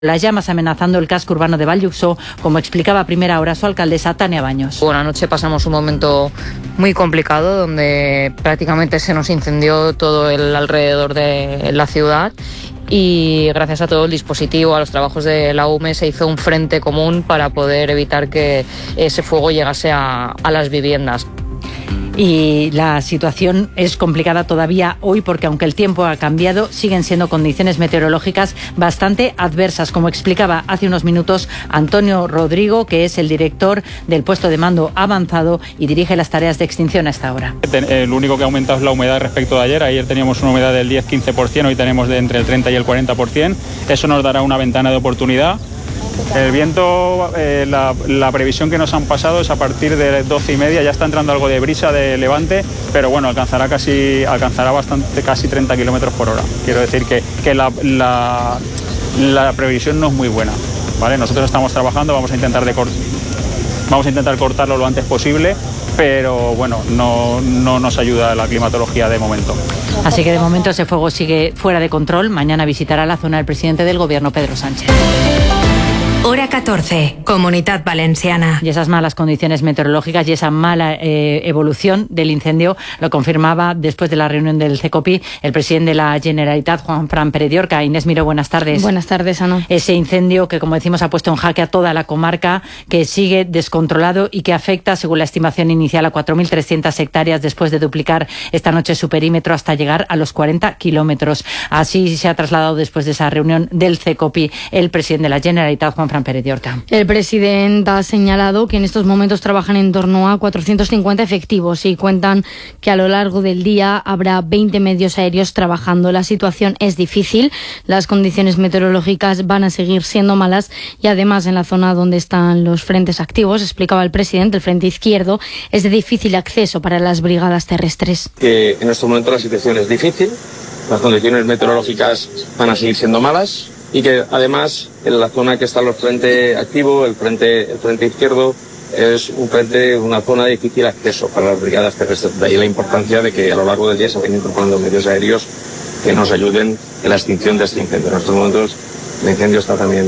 Las llamas amenazando el casco urbano de Vall-d'Uixó, como explicaba a primera hora su alcaldesa Tania Baños. Bueno, anoche pasamos un momento muy complicado donde prácticamente se nos incendió todo el alrededor de la ciudad y gracias a todo el dispositivo, a los trabajos de la UME, se hizo un frente común para poder evitar que ese fuego llegase a las viviendas. Y la situación es complicada todavía hoy porque aunque el tiempo ha cambiado, siguen siendo condiciones meteorológicas bastante adversas, como explicaba hace unos minutos Antonio Rodrigo, que es el director del puesto de mando avanzado y dirige las tareas de extinción a esta hora. Lo único que ha aumentado es la humedad respecto de ayer. Ayer teníamos una humedad del 10-15%, hoy tenemos de entre el 30 y el 40%. Eso nos dará una ventana de oportunidad. El viento, la previsión que nos han pasado es a partir de 12:30, ya está entrando algo de brisa de levante, pero bueno, alcanzará casi 30 kilómetros por hora. Quiero decir que la previsión no es muy buena, ¿vale? Nosotros estamos trabajando, vamos a intentar cortarlo lo antes posible, pero bueno, no nos ayuda la climatología de momento. Así que de momento ese fuego sigue fuera de control. Mañana visitará la zona el presidente del Gobierno, Pedro Sánchez. Hora 14, Comunitat Valenciana. Y esas malas condiciones meteorológicas y esa mala evolución del incendio lo confirmaba después de la reunión del CECOPI el presidente de la Generalitat, Juanfran Pere-Diorca. Inés Miró, buenas tardes. Buenas tardes, Ana. Ese incendio que, como decimos, ha puesto en jaque a toda la comarca, que sigue descontrolado y que afecta, según la estimación inicial, a 4.300 hectáreas después de duplicar esta noche su perímetro hasta llegar a los 40 kilómetros. Así se ha trasladado después de esa reunión del CECOPI el presidente de la Generalitat, Juanfran Pere-Diorca. El presidente ha señalado que en estos momentos trabajan en torno a 450 efectivos y cuentan que a lo largo del día habrá 20 medios aéreos trabajando. La situación es difícil, las condiciones meteorológicas van a seguir siendo malas y además en la zona donde están los frentes activos, explicaba el presidente, el frente izquierdo, es de difícil acceso para las brigadas terrestres. Que en estos momentos la situación es difícil, las condiciones meteorológicas van a seguir siendo malas y que además en la zona que está los frentes activos, el frente izquierdo, es una zona de difícil acceso para las brigadas terrestres. De ahí la importancia de que a lo largo del día se vayan incorporando medios aéreos que nos ayuden en la extinción de este incendio. En estos momentos el incendio está también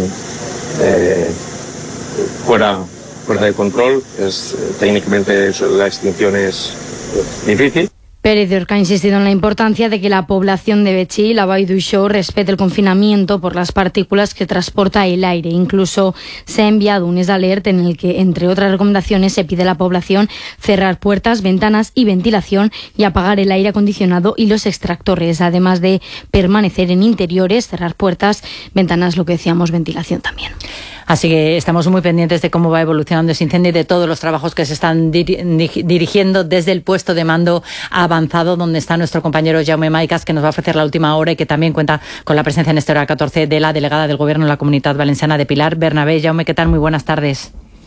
fuera de control, técnicamente la extinción es difícil. Pere-Diorca ha insistido en la importancia de que la población de Betxí y la Vall-d'Uixó respete el confinamiento por las partículas que transporta el aire. Incluso se ha enviado un alert en el que, entre otras recomendaciones, se pide a la población cerrar puertas, ventanas y ventilación y apagar el aire acondicionado y los extractores, además de permanecer en interiores, cerrar puertas, ventanas, lo que decíamos, ventilación también. Así que estamos muy pendientes de cómo va evolucionando ese incendio y de todos los trabajos que se están dirigiendo desde el puesto de mando avanzado, donde está nuestro compañero Jaume Maicas, que nos va a ofrecer la última hora y que también cuenta con la presencia en esta hora 14 de la delegada del Gobierno en la Comunitat Valenciana de Pilar Bernabé. Jaume, ¿qué tal? Muy buenas tardes.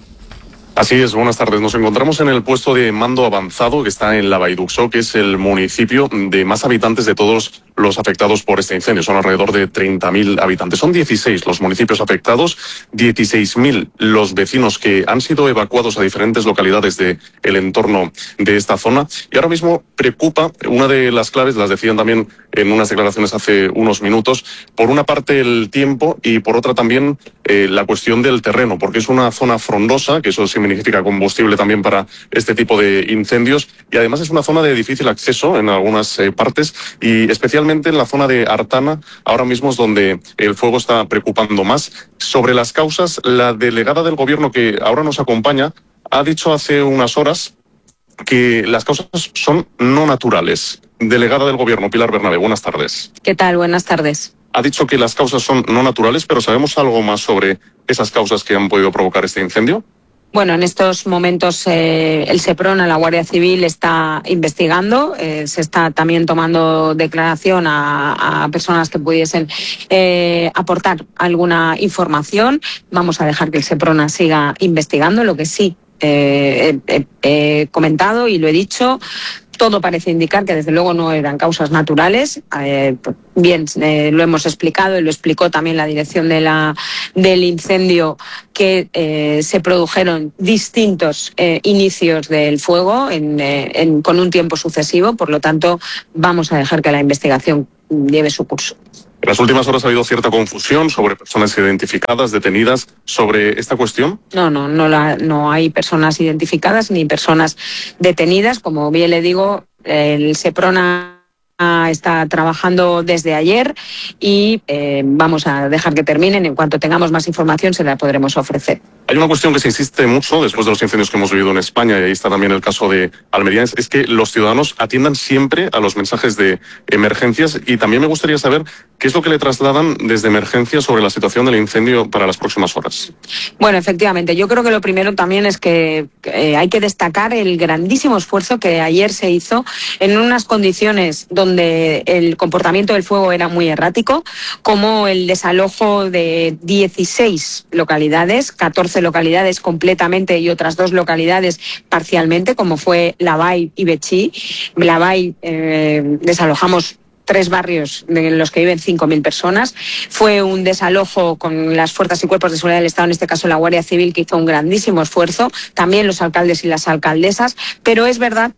Así es, buenas tardes. Nos encontramos en el puesto de mando avanzado que está en la Vall-d'Uixó, que es el municipio de más habitantes de todos los afectados por este incendio. Son alrededor de 30.000 habitantes. Son 16 los municipios afectados, 16.000 los vecinos que han sido evacuados a diferentes localidades del entorno de esta zona. Y ahora mismo preocupa, una de las claves, las decían también en unas declaraciones hace unos minutos, por una parte el tiempo y por otra también la cuestión del terreno, porque es una zona frondosa, que eso significa combustible también para este tipo de incendios, y además es una zona de difícil acceso en algunas partes, y especialmente en la zona de Artana, ahora mismo es donde el fuego está preocupando más. Sobre las causas, la delegada del Gobierno que ahora nos acompaña ha dicho hace unas horas que las causas son no naturales. Delegada del Gobierno, Pilar Bernabé, buenas tardes. ¿Qué tal? Buenas tardes. Ha dicho que las causas son no naturales, pero ¿sabemos algo más sobre esas causas que han podido provocar este incendio? Bueno, en estos momentos el SEPRONA, la Guardia Civil, está investigando. Se está también tomando declaración a personas que pudiesen aportar alguna información. Vamos a dejar que el SEPRONA siga investigando. Lo que sí he comentado y lo he dicho, todo parece indicar que desde luego no eran causas naturales. Lo hemos explicado y lo explicó también la dirección del incendio, que se produjeron distintos inicios del fuego con un tiempo sucesivo. Por lo tanto, vamos a dejar que la investigación lleve su curso. En las últimas horas ha habido cierta confusión sobre personas identificadas, detenidas, sobre esta cuestión. No hay personas identificadas ni personas detenidas. Como bien le digo, el Seprona está trabajando desde ayer y vamos a dejar que terminen. En cuanto tengamos más información se la podremos ofrecer. Hay una cuestión que se insiste mucho después de los incendios que hemos vivido en España, y ahí está también el caso de Almería, es que los ciudadanos atiendan siempre a los mensajes de emergencias, y también me gustaría saber qué es lo que le trasladan desde emergencias sobre la situación del incendio para las próximas horas. Bueno, efectivamente, yo creo que lo primero también es que hay que destacar el grandísimo esfuerzo que ayer se hizo en unas condiciones donde el comportamiento del fuego era muy errático, como el desalojo de 16 localidades, 14 localidades completamente y otras 2 localidades parcialmente, como fue Lavall y Betxí. Lavall desalojamos 3 barrios en los que viven 5.000 personas. Fue un desalojo con las fuerzas y cuerpos de seguridad del Estado, en este caso la Guardia Civil, que hizo un grandísimo esfuerzo, también los alcaldes y las alcaldesas, pero es verdad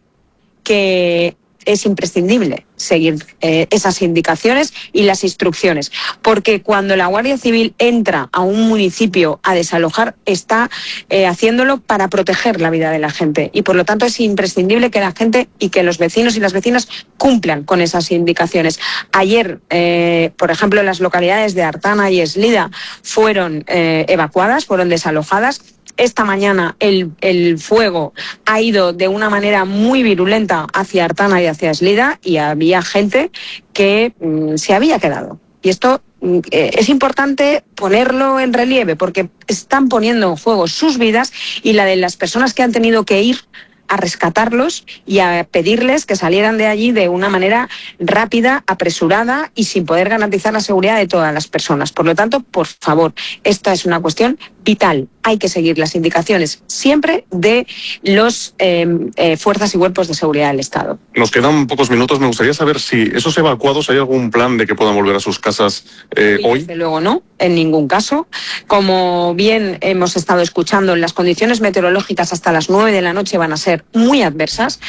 que es imprescindible seguir esas indicaciones y las instrucciones, porque cuando la Guardia Civil entra a un municipio a desalojar, está haciéndolo para proteger la vida de la gente, y por lo tanto es imprescindible que la gente y que los vecinos y las vecinas cumplan con esas indicaciones. Ayer, por ejemplo, las localidades de Artana y Eslida fueron evacuadas, fueron desalojadas. Esta mañana el fuego ha ido de una manera muy virulenta hacia Artana y hacia Eslida, y había gente que se había quedado. Y esto es importante ponerlo en relieve, porque están poniendo en juego sus vidas y la de las personas que han tenido que ir a rescatarlos y a pedirles que salieran de allí de una manera rápida, apresurada y sin poder garantizar la seguridad de todas las personas. Por lo tanto, por favor, esta es una cuestión vital. Hay que seguir las indicaciones siempre de los fuerzas y cuerpos de seguridad del Estado. Nos quedan pocos minutos. Me gustaría saber si esos evacuados, ¿hay algún plan de que puedan volver a sus casas hoy? Desde luego no, en ningún caso. Como bien hemos estado escuchando, las condiciones meteorológicas hasta las 9 de la noche van a ser muy adversas,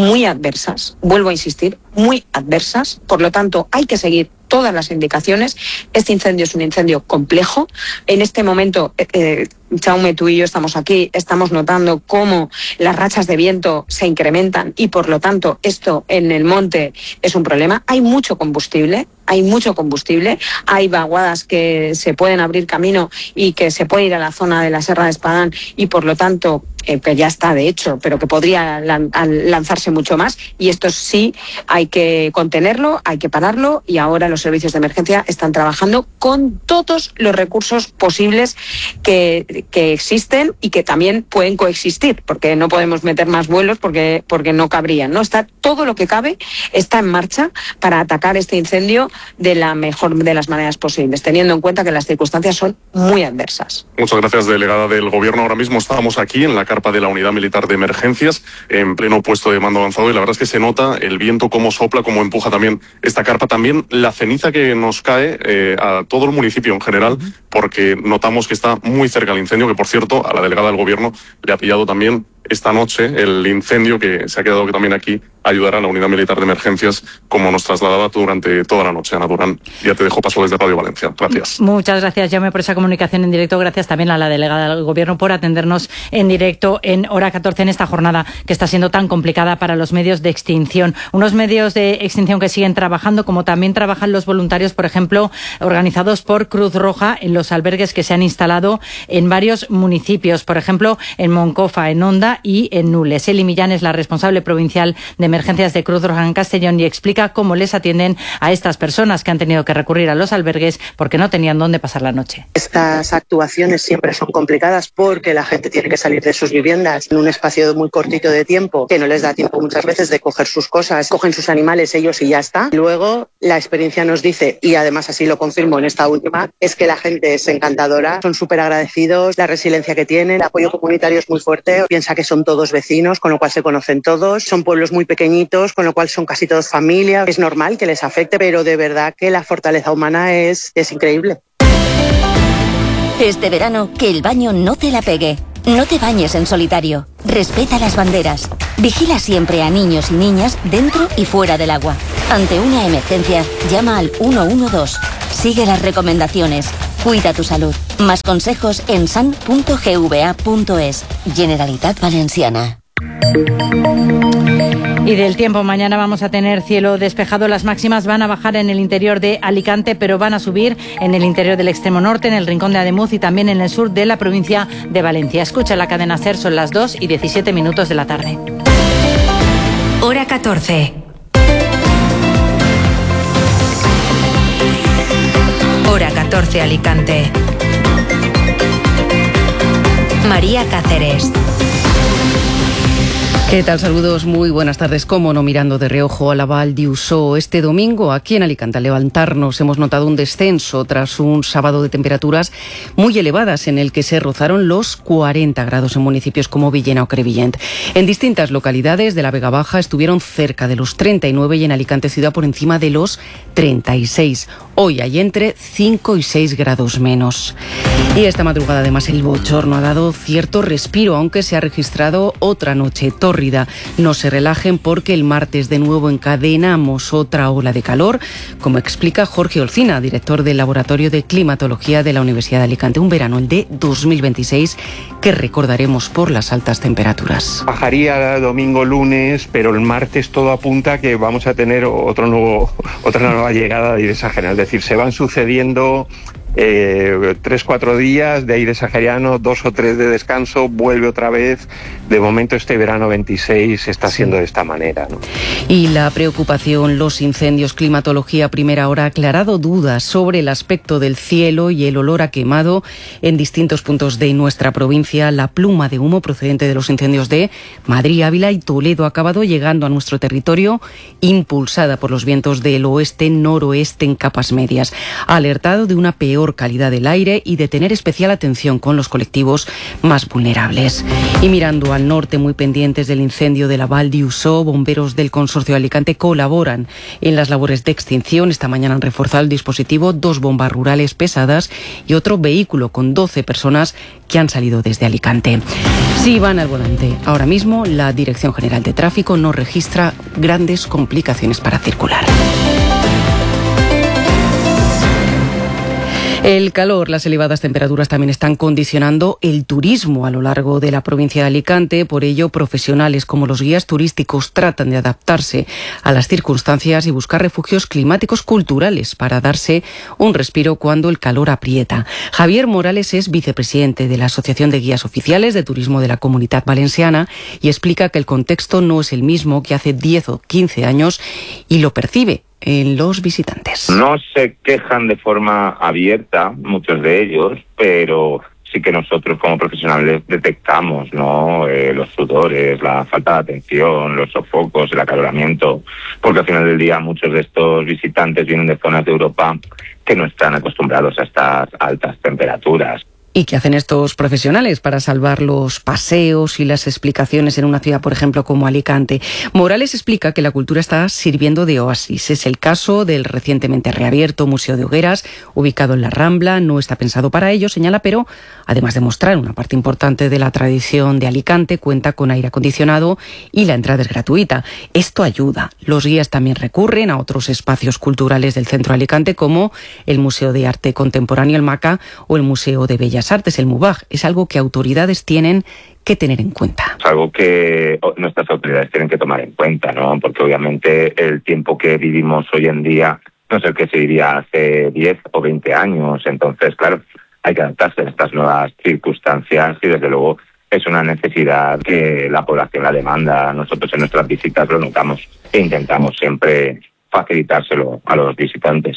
vuelvo a insistir, muy adversas. Por lo tanto, hay que seguir todas las indicaciones. Este incendio es un incendio complejo. En este momento, Jaume, tú y yo estamos aquí, estamos notando cómo las rachas de viento se incrementan y por lo tanto esto en el monte es un problema. Hay mucho combustible, hay vaguadas que se pueden abrir camino y que se puede ir a la zona de la Serra de Espadán, y por lo tanto que ya está de hecho, pero que podría lanzarse mucho más, y esto sí hay que contenerlo, hay que pararlo, y ahora los servicios de emergencia están trabajando con todos los recursos posibles que existen y que también pueden coexistir, porque no podemos meter más vuelos porque no cabrían, ¿no? Está todo lo que cabe, está en marcha para atacar este incendio de la mejor de las maneras posibles, teniendo en cuenta que las circunstancias son muy adversas. Muchas gracias, delegada del Gobierno. Ahora mismo estábamos aquí en la carpa de la Unidad Militar de Emergencias, en pleno puesto de mando avanzado, y la verdad es que se nota el viento cómo sopla, cómo empuja también esta carpa, también la ceniza que nos cae a todo el municipio en general, porque notamos que está muy cerca el incendio, que por cierto a la delegada del Gobierno le ha pillado también esta noche el incendio, que se ha quedado que también aquí ayudará a la Unidad Militar de Emergencias, como nos trasladaba durante toda la noche. Ana Durán, ya te dejo paso desde Radio Valencia. Gracias. Muchas gracias, Jaume, por esa comunicación en directo. Gracias también a la delegada del Gobierno por atendernos en directo en Hora 14 en esta jornada que está siendo tan complicada para los medios de extinción. Unos medios de extinción que siguen trabajando, como también trabajan los voluntarios, por ejemplo, organizados por Cruz Roja en los albergues que se han instalado en varios municipios, por ejemplo, en Moncofa, en Onda y en Nules. Eli Millán es la responsable provincial de emergencias de Cruz Roja en Castellón y explica cómo les atienden a estas personas que han tenido que recurrir a los albergues porque no tenían dónde pasar la noche. Estas actuaciones siempre son complicadas porque la gente tiene que salir de sus viviendas en un espacio muy cortito de tiempo, que no les da tiempo muchas veces de coger sus cosas, cogen sus animales ellos y ya está. Luego la experiencia nos dice, y además así lo confirmo en esta última, es que la gente es encantadora, son súper agradecidos, la resiliencia que tienen, el apoyo comunitario es muy fuerte, piensa que son todos vecinos, con lo cual se conocen todos, son pueblos muy pequeñitos, con lo cual son casi todos familia. Es normal que les afecte, pero de verdad que la fortaleza humana es increíble. Este verano, que el baño no te la pegue. No te bañes en solitario. Respeta las banderas. Vigila siempre a niños y niñas dentro y fuera del agua. Ante una emergencia, llama al 112. Sigue las recomendaciones. Cuida tu salud. Más consejos en san.gva.es. Generalitat Valenciana. Y del tiempo, mañana vamos a tener cielo despejado. Las máximas van a bajar en el interior de Alicante, pero van a subir en el interior del extremo norte, en el rincón de Ademuz y también en el sur de la provincia de Valencia. Escucha la cadena SER, son las 2:17 de la tarde. Hora 14. Hora 14 Alicante. María Cáceres. ¿Qué tal? Saludos, muy buenas tardes. Cómo no, mirando de reojo a la Val d'Usó. Este domingo, aquí en Alicante, al levantarnos, hemos notado un descenso tras un sábado de temperaturas muy elevadas en el que se rozaron los 40 grados en municipios como Villena o Crevillent. En distintas localidades de la Vega Baja estuvieron cerca de los 39 y en Alicante ciudad por encima de los 36. Hoy hay entre 5 y 6 grados menos. Y esta madrugada, además, el bochorno ha dado cierto respiro, aunque se ha registrado otra noche tórrida. No se relajen porque el martes de nuevo encadenamos otra ola de calor, como explica Jorge Olcina, director del Laboratorio de Climatología de la Universidad de Alicante. Un verano, el de 2026, que recordaremos por las altas temperaturas. Bajaría domingo, lunes, pero el martes todo apunta que vamos a tener otra nueva llegada de aire sahariano. Es decir, se van sucediendo 3-4 días de aire sahariano, 2 o 3 de descanso, vuelve otra vez. De momento este verano 26 está siendo de esta manera, ¿no? Y la preocupación, los incendios. Climatología Primera Hora ha aclarado dudas sobre el aspecto del cielo y el olor a quemado en distintos puntos de nuestra provincia. La pluma de humo procedente de los incendios de Madrid, Ávila y Toledo ha acabado llegando a nuestro territorio impulsada por los vientos del oeste-noroeste en capas medias. Ha alertado de una peor calidad del aire y de tener especial atención con los colectivos más vulnerables. Y mirando al norte, muy pendientes del incendio de la Val d'Usó, bomberos del Consorcio de Alicante colaboran en las labores de extinción. Esta mañana han reforzado el dispositivo, 2 bombas rurales pesadas y otro vehículo con 12 personas que han salido desde Alicante. Si van al volante, ahora mismo la Dirección General de Tráfico no registra grandes complicaciones para circular. El calor, las elevadas temperaturas también están condicionando el turismo a lo largo de la provincia de Alicante. Por ello, profesionales como los guías turísticos tratan de adaptarse a las circunstancias y buscar refugios climáticos culturales para darse un respiro cuando el calor aprieta. Javier Morales es vicepresidente de la Asociación de Guías Oficiales de Turismo de la Comunitat Valenciana y explica que el contexto no es el mismo que hace 10 o 15 años y lo percibe en los visitantes. No se quejan de forma abierta, muchos de ellos, pero sí que nosotros como profesionales detectamos, ¿no? Los sudores, la falta de atención, los sofocos, el acaloramiento, porque al final del día muchos de estos visitantes vienen de zonas de Europa que no están acostumbrados a estas altas temperaturas. ¿Y qué hacen estos profesionales para salvar los paseos y las explicaciones en una ciudad, por ejemplo, como Alicante? Morales explica que la cultura está sirviendo de oasis. Es el caso del recientemente reabierto Museo de Hogueras, ubicado en la Rambla. No está pensado para ello, señala, pero además de mostrar una parte importante de la tradición de Alicante, cuenta con aire acondicionado y la entrada es gratuita. Esto ayuda. Los guías también recurren a otros espacios culturales del centro de Alicante, como el Museo de Arte Contemporáneo, el MACA, o el Museo de Bellas Artes, el MUBAG. Es algo que autoridades tienen que tener en cuenta. Es algo que nuestras autoridades tienen que tomar en cuenta, ¿no? Porque obviamente el tiempo que vivimos hoy en día no es el que se vivía hace 10 o 20 años. Entonces, claro, hay que adaptarse a estas nuevas circunstancias y desde luego es una necesidad que la población la demanda. Nosotros en nuestras visitas lo notamos e intentamos siempre facilitárselo a los visitantes.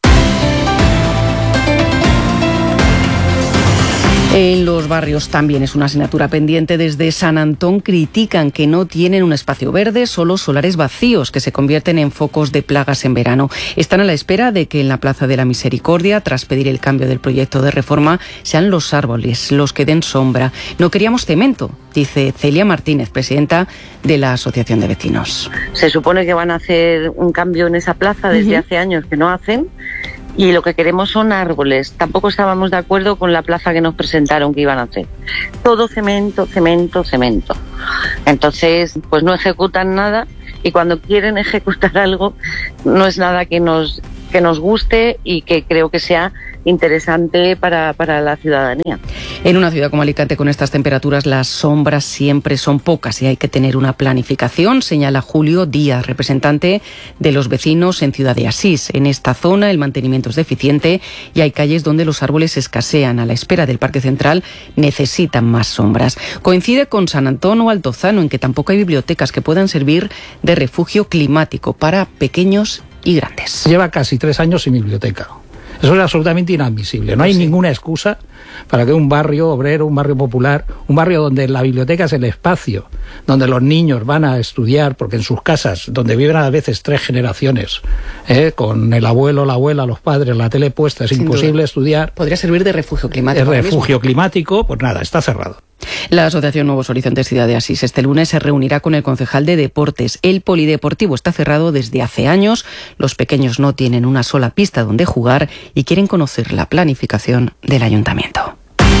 En los barrios también es una asignatura pendiente. Desde San Antón critican que no tienen un espacio verde, solo solares vacíos que se convierten en focos de plagas en verano. Están a la espera de que en la Plaza de la Misericordia, tras pedir el cambio del proyecto de reforma, sean los árboles los que den sombra. No queríamos cemento, dice Celia Martínez, presidenta de la Asociación de Vecinos. Se supone que van a hacer un cambio en esa plaza desde hace años que no hacen. Y lo que queremos son árboles. Tampoco estábamos de acuerdo con la plaza que nos presentaron que iban a hacer. Todo cemento, cemento, cemento. Entonces, pues no ejecutan nada y cuando quieren ejecutar algo no es nada que nos que nos guste y que creo que sea interesante para la ciudadanía. En una ciudad como Alicante con estas temperaturas las sombras siempre son pocas y hay que tener una planificación, señala Julio Díaz, representante de los vecinos en Ciudad de Asís. En esta zona el mantenimiento es deficiente y hay calles donde los árboles escasean. A la espera del Parque Central necesitan más sombras. Coincide con San Antón o Altozano en que tampoco hay bibliotecas que puedan servir de refugio climático para pequeños y grandes. Lleva casi 3 años sin biblioteca. Eso es absolutamente inadmisible. No hay ninguna excusa para que un barrio obrero, un barrio popular, un barrio donde la biblioteca es el espacio donde los niños van a estudiar, porque en sus casas, donde viven a veces 3 generaciones, con el abuelo, la abuela, los padres, la tele puesta, es imposible estudiar. Podría servir de refugio climático. El refugio climático, pues nada, está cerrado. La Asociación Nuevos Horizontes Ciudad de Asís este lunes se reunirá con el concejal de Deportes. El polideportivo está cerrado desde hace años. Los pequeños no tienen una sola pista donde jugar y quieren conocer la planificación del ayuntamiento.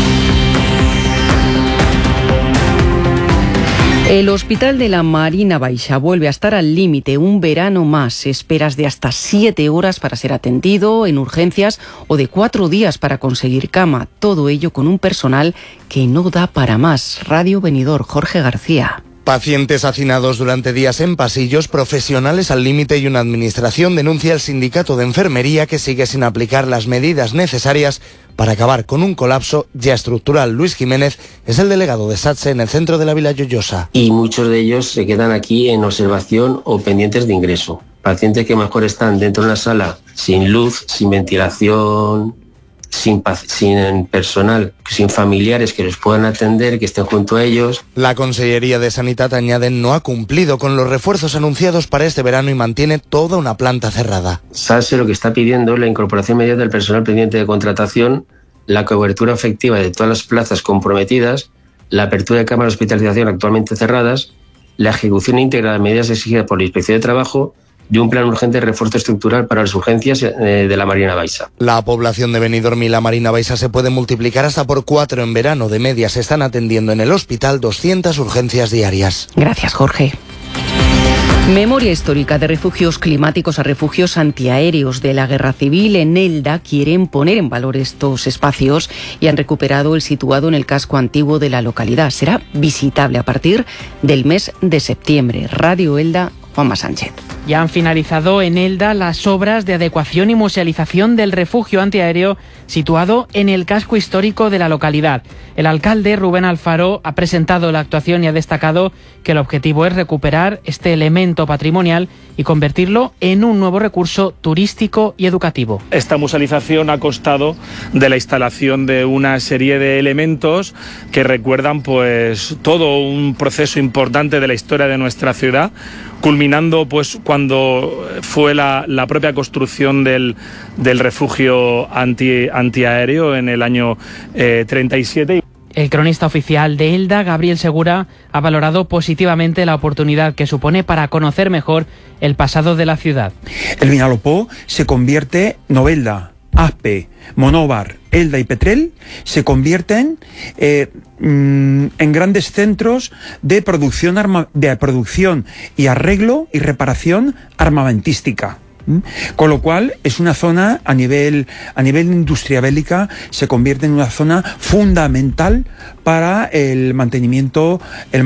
El Hospital de la Marina Baixa vuelve a estar al límite un verano más. Esperas de hasta 7 horas para ser atendido en urgencias o de 4 días para conseguir cama. Todo ello con un personal que no da para más. Radio Benidorm, Jorge García. Pacientes hacinados durante días en pasillos, profesionales al límite y una administración denuncia al sindicato de enfermería que sigue sin aplicar las medidas necesarias para acabar con un colapso ya estructural. Luis Jiménez es el delegado de SATSE en el centro de la Vila Lloyosa. Y muchos de ellos se quedan aquí en observación o pendientes de ingreso. Pacientes que mejor están dentro de una sala sin luz, sin ventilación, sin personal, sin familiares que los puedan atender, que estén junto a ellos. La Consellería de Sanidad, añaden, no ha cumplido con los refuerzos anunciados para este verano y mantiene toda una planta cerrada. SATSE lo que está pidiendo es la incorporación inmediata del personal pendiente de contratación, la cobertura efectiva de todas las plazas comprometidas, la apertura de cámaras de hospitalización actualmente cerradas, la ejecución íntegra de medidas exigidas por la Inspección de Trabajo y un plan urgente de refuerzo estructural para las urgencias de la Marina Baixa. La población de Benidorm y la Marina Baixa se puede multiplicar hasta por 4 en verano. De media se están atendiendo en el hospital 200 urgencias diarias. Gracias, Jorge. Memoria histórica de refugios climáticos a refugios antiaéreos de la Guerra Civil. En Elda quieren poner en valor estos espacios y han recuperado el situado en el casco antiguo de la localidad. Será visitable a partir del mes de septiembre. Radio Elda, Juanma Sánchez. Ya han finalizado en Elda las obras de adecuación y musealización del refugio antiaéreo situado en el casco histórico de la localidad. El alcalde Rubén Alfaro ha presentado la actuación y ha destacado que el objetivo es recuperar este elemento patrimonial y convertirlo en un nuevo recurso turístico y educativo. Esta musealización ha constado de la instalación de una serie de elementos que recuerdan pues todo un proceso importante de la historia de nuestra ciudad, culminando pues cuando fue la propia construcción del refugio antiaéreo en el año 37. El cronista oficial de Elda, Gabriel Segura, ha valorado positivamente la oportunidad que supone para conocer mejor el pasado de la ciudad. El Vinalopó se convierte, Novelda, Aspe, Monóvar, Elda y Petrel se convierten en grandes centros de producción y arreglo y reparación armamentística. Con lo cual es una zona a nivel de industria bélica, se convierte en una zona fundamental para el mantenimiento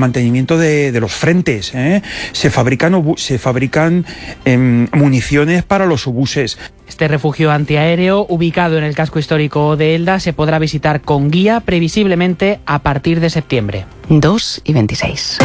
de los frentes. Se fabrican municiones para los obuses. Este refugio antiaéreo, ubicado en el casco histórico de Elda, se podrá visitar con guía previsiblemente a partir de septiembre. 2:26.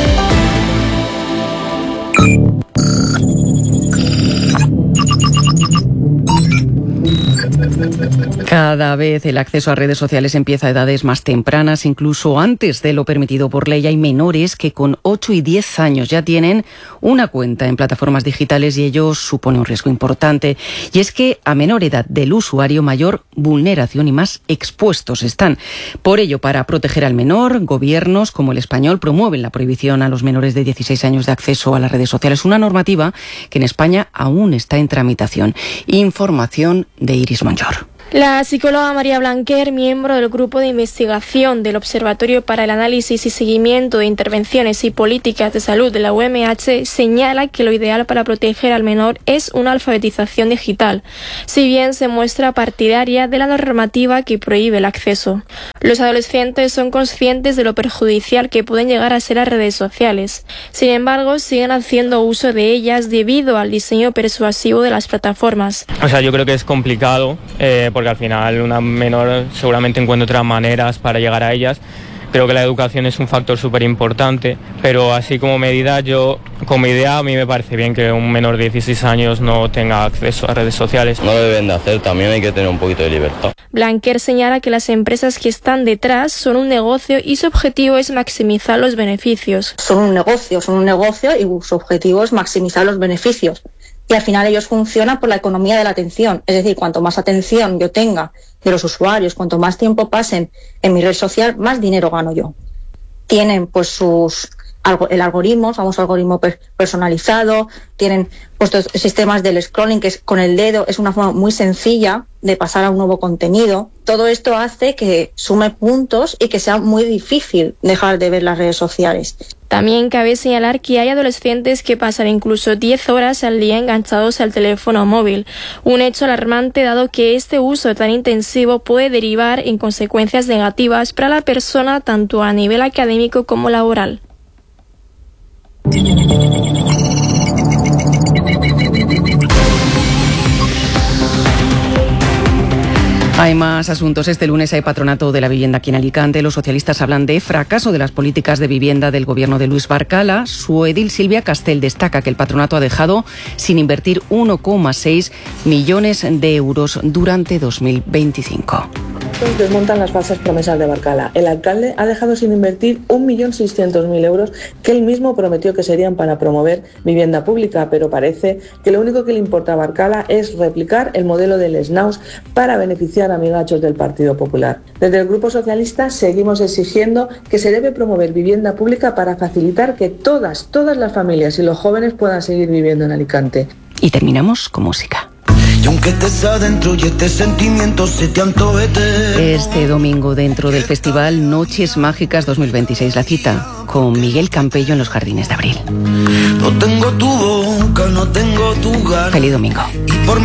Cada vez el acceso a redes sociales empieza a edades más tempranas, incluso antes de lo permitido por ley. Hay menores que con 8 y 10 años ya tienen una cuenta en plataformas digitales y ello supone un riesgo importante. Y es que a menor edad del usuario, mayor vulneración y más expuestos están. Por ello, para proteger al menor, gobiernos como el español promueven la prohibición a los menores de 16 años de acceso a las redes sociales. Una normativa que en España aún está en tramitación. Información de Iris Monjor. La psicóloga María Blanquer, miembro del grupo de investigación del Observatorio para el Análisis y Seguimiento de Intervenciones y Políticas de Salud de la UMH, señala que lo ideal para proteger al menor es una alfabetización digital, si bien se muestra partidaria de la normativa que prohíbe el acceso. Los adolescentes son conscientes de lo perjudicial que pueden llegar a ser las redes sociales. Sin embargo, siguen haciendo uso de ellas debido al diseño persuasivo de las plataformas. O sea, yo creo que es complicado porque al final una menor seguramente encuentra otras maneras para llegar a ellas. Creo que la educación es un factor súper importante, pero así como medida, como idea, a mí me parece bien que un menor de 16 años no tenga acceso a redes sociales. No deben de hacer, también hay que tener un poquito de libertad. Blanquer señala que las empresas que están detrás son un negocio y su objetivo es maximizar los beneficios. Son un negocio y su objetivo es maximizar los beneficios. Y al final ellos funcionan por la economía de la atención. Es decir, cuanto más atención yo tenga de los usuarios, cuanto más tiempo pasen en mi red social, más dinero gano yo. Tienen pues el algoritmo, famoso algoritmo personalizado, tienen puestos sistemas del scrolling, que es con el dedo, es una forma muy sencilla de pasar a un nuevo contenido. Todo esto hace que sume puntos y que sea muy difícil dejar de ver las redes sociales. También cabe señalar que hay adolescentes que pasan incluso 10 horas al día enganchados al teléfono móvil, un hecho alarmante dado que este uso tan intensivo puede derivar en consecuencias negativas para la persona tanto a nivel académico como laboral. Hay más asuntos. Este lunes hay patronato de la vivienda aquí en Alicante. Los socialistas hablan de fracaso de las políticas de vivienda del gobierno de Luis Barcala. Su edil Silvia Castel destaca que el patronato ha dejado sin invertir 1,6 millones de euros durante 2025. Desmontan las falsas promesas de Barcala. El alcalde ha dejado sin invertir 1.600.000 euros que él mismo prometió que serían para promover vivienda pública, pero parece que lo único que le importa a Barcala es replicar el modelo del SNAUS para beneficiar a amigachos del Partido Popular. Desde el Grupo Socialista seguimos exigiendo que se debe promover vivienda pública para facilitar que todas las familias y los jóvenes puedan seguir viviendo en Alicante. Y terminamos con música. Y aunque estés adentro y este sentimiento se te antojete. Este domingo, dentro del festival Noches Mágicas 2026, la cita con Miguel Campello en los Jardines de Abril. No tengo tu boca, no tengo tu gana. Feliz domingo.